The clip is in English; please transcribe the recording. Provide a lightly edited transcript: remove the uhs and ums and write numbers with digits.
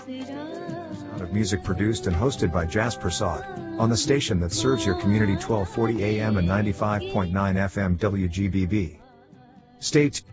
Sound of music produced and hosted by Jas Prasad, on the station that serves your community 1240 AM and 95.9 FM WGBB. Stay tuned.